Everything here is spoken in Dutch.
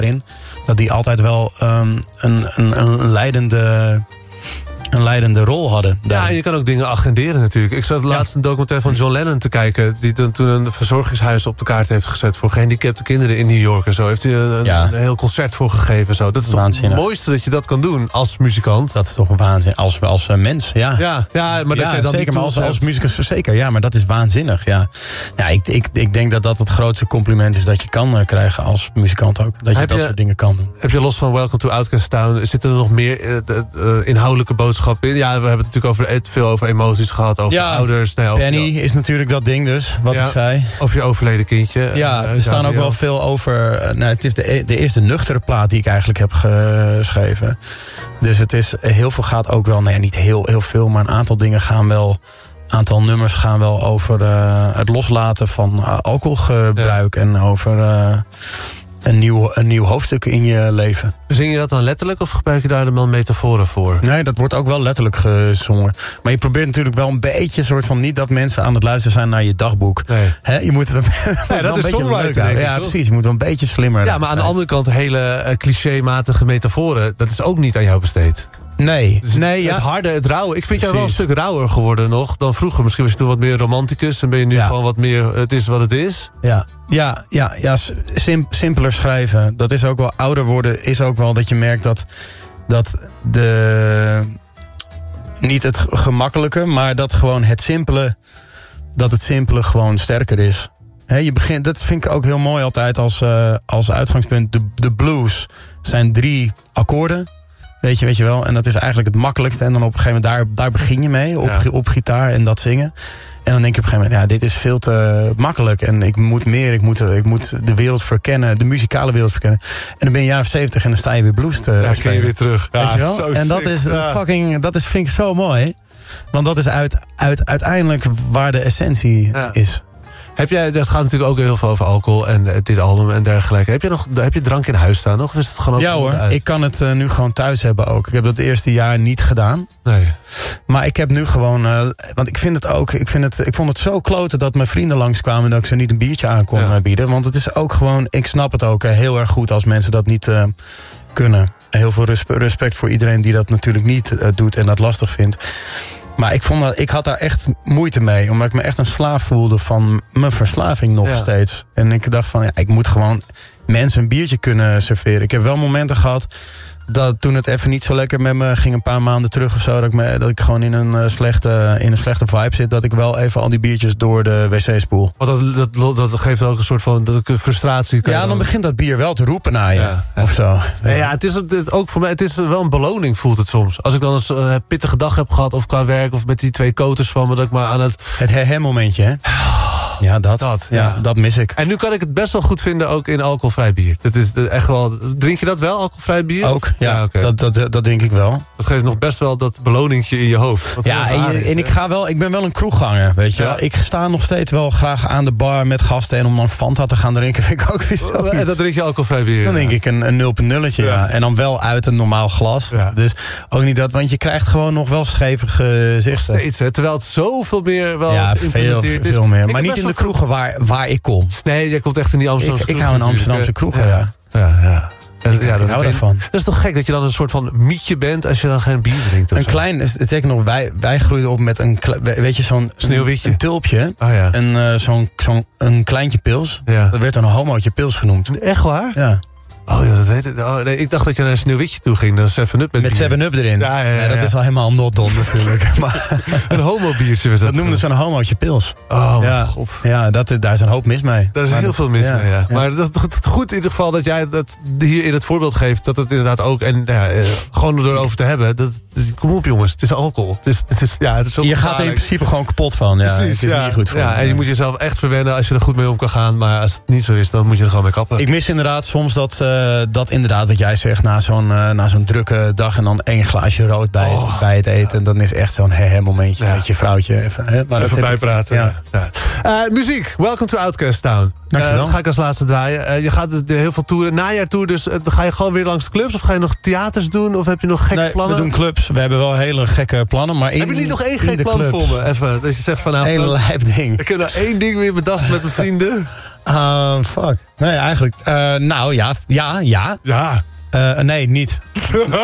in. Dat die altijd wel een leidende rol hadden. Ja, en je kan ook dingen agenderen natuurlijk. Ik zat laatst een documentaire van John Lennon te kijken... die toen een verzorgingshuis op de kaart heeft gezet... voor gehandicapte kinderen in New York en zo. Heeft hij een heel concert voor gegeven. Zo. Dat is toch het mooiste dat je dat kan doen als muzikant. Dat is toch een waanzin. Als mens, ja. Ja, maar dat je dan zeker, maar als muzikus zeker. Ja, maar dat is waanzinnig, ja. Ja, ik denk dat het grootste compliment is dat je kan krijgen als muzikant ook. Dat je dat soort dingen kan doen. Heb je los van Welcome to Outcast Town... zitten er nog meer inhoudelijke boodschappen in? Ja, we hebben het natuurlijk veel over emoties gehad, over ouders. Nee, over Penny is natuurlijk dat ding dus, wat ik zei. Over je overleden kindje. Ja, er staan ook wel veel over... het is de eerste nuchtere plaat die ik eigenlijk heb geschreven. Dus het is heel veel gaat ook wel... Nee, niet heel veel, maar een aantal dingen gaan wel... aantal nummers gaan wel over het loslaten van alcoholgebruik... en over... Een nieuw hoofdstuk in je leven. Zing je dat dan letterlijk of gebruik je daar dan wel metaforen voor? Nee, dat wordt ook wel letterlijk gezongen. Maar je probeert natuurlijk wel een beetje... soort van niet dat mensen aan het luisteren zijn naar je dagboek. Nee. Je moet het dat is songwriting. Ja, precies. Je moet wel een beetje slimmer. Ja, maar aan de andere kant hele clichématige metaforen... dat is ook niet aan jou besteed. Nee. Dus het harde, het rauwe. Ik vind jou wel een stuk rauwer geworden nog dan vroeger. Misschien was je toen wat meer romanticus... en ben je nu gewoon wat meer het is wat het is. Ja, simpeler schrijven. Dat is ook wel, ouder worden is ook wel dat je merkt dat niet het gemakkelijke... maar dat gewoon het simpele gewoon sterker is. Je begint, dat vind ik ook heel mooi altijd als uitgangspunt. De blues zijn 3 akkoorden... Weet je wel, en dat is eigenlijk het makkelijkste. En dan op een gegeven moment, daar begin je mee, op gitaar en dat zingen. En dan denk je op een gegeven moment, dit is veel te makkelijk. En ik moet meer, ik moet de wereld verkennen, de muzikale wereld verkennen. En dan ben je jaren 70 en dan sta je weer blues te spelen. Ken je weer terug. Weet je wel? En dat is vind ik zo mooi. Want dat is uiteindelijk waar de essentie is. Dat gaat natuurlijk ook heel veel over alcohol en dit album en dergelijke. Heb je drank in huis staan nog? Of is het gewoon ook hoor, uit? Ik kan het nu gewoon thuis hebben ook. Ik heb dat eerste jaar niet gedaan. Nee. Maar ik heb nu gewoon... want ik vind het ook... Ik vond het zo kloten dat mijn vrienden langskwamen... dat ik ze niet een biertje aan kon bieden. Want het is ook gewoon... Ik snap het ook heel erg goed als mensen dat niet kunnen. Heel veel respect voor iedereen die dat natuurlijk niet doet... en dat lastig vindt. Maar ik had daar echt moeite mee. Omdat ik me echt een slaaf voelde van mijn verslaving nog steeds. En ik dacht van, ik moet gewoon mensen een biertje kunnen serveren. Ik heb wel momenten gehad dat toen het even niet zo lekker met me ging... een paar maanden terug of zo, dat ik gewoon in een slechte vibe zit... dat ik wel even al die biertjes door de wc spoel. Want dat geeft ook een soort van frustratie. Ja, dan begint dat bier wel te roepen naar je. Of zo. Het is ook voor mij, het is wel een beloning, voelt het soms. Als ik dan een pittige dag heb gehad, of qua werk... of met die 2 koters van me, dat ik maar aan het... Het momentje, hè? Ja, dat mis ik. En nu kan ik het best wel goed vinden ook in alcoholvrij bier. Dat is echt wel. Drink je dat wel, alcoholvrij bier? Ook, okay. Dat denk ik wel. Dat geeft nog best wel dat beloningje in je hoofd. Ik ben wel een kroegganger, weet je wel. Ik sta nog steeds wel graag aan de bar met gasten... en om dan Fanta te gaan drinken vind ik ook weer zo. En dat drink je alcoholvrij bier? Dan denk ik een 0.0'tje, ja. En dan wel uit een normaal glas. Ja. Dus ook niet dat, want je krijgt gewoon nog wel scheve gezichten. Steeds, hè, terwijl het zoveel meer wel geïmplementeerd is. Veel meer. Maar niet in de kroegen waar ik kom. Nee, jij komt echt in die Amsterdamse kroegen. Ik hou in Amsterdamse kroegen, ja. En ik hou daarvan. Dat is toch gek dat je dan een soort van mietje bent als je dan geen bier drinkt? Een klein, zeker nog, wij groeiden op met zo'n sneeuwwitje. Een tulpje. Oh, ja. En zo'n kleintje pils. Ja. Dat werd een homootje pils genoemd. Echt waar? Ja. Oh ja, dat weet ik. Oh, nee, ik dacht dat je naar een Sneeuwwitje toe ging. Dat is 7-Up met 7-Up erin. Ja, dat is wel helemaal not done natuurlijk. Maar een homo-biertje was dat noemden ze een homootje pils. Oh mijn god. Ja, daar is een hoop mis mee. Daar is heel veel mis mee, ja. Maar dat goed in ieder geval dat jij dat hier in het voorbeeld geeft. Dat het inderdaad ook, en gewoon erover te hebben. Kom op jongens, het is alcohol. Het is je gaat er in principe gewoon kapot van. Ja. Precies, het is niet goed voor en je moet jezelf echt verwennen als je er goed mee om kan gaan. Maar als het niet zo is, dan moet je er gewoon mee kappen. Ik mis inderdaad soms dat inderdaad wat jij zegt, na zo'n drukke dag en dan 1 glaasje rood bij het eten. En dan is echt zo'n momentje met je vrouwtje. Even bijpraten. Muziek, Welcome to Outcast Town. Dankjewel. Ga ik als laatste draaien. Je gaat heel veel toeren, najaartour, dus ga je gewoon weer langs de clubs? Of ga je nog theaters doen? Of heb je nog gekke plannen? We doen clubs. We hebben wel hele gekke plannen. Maar heb je niet nog 1 gek plan voor me? Even, dat je zegt van hele lijp ding. Ik heb nou 1 ding weer bedacht met mijn vrienden. Fuck. Nee, eigenlijk. Nou, ja. Ja. Nee, niet.